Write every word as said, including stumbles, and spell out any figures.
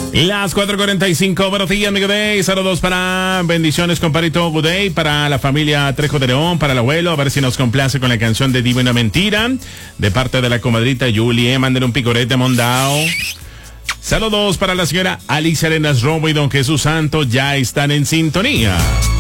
Las cuatro cuarenta y cinco, buenos días, amigo Day. Saludos para bendiciones, comparito Good Day, para la familia Trejo de León, para el abuelo, a ver si nos complace con la canción de Divina Mentira, de parte de la comadrita Julie, manden un picorete mondao. Saludos para la señora Alicia Arenas Romo y don Jesús Santos, ya están en sintonía.